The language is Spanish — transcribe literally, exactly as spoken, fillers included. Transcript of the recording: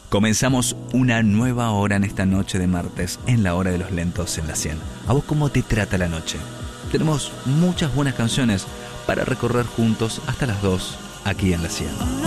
Comenzamos una nueva hora en esta noche de martes, en la hora de los lentos en la cien. ¿A vos cómo te trata la noche? Tenemos muchas buenas canciones para recorrer juntos hasta las dos aquí en la cien.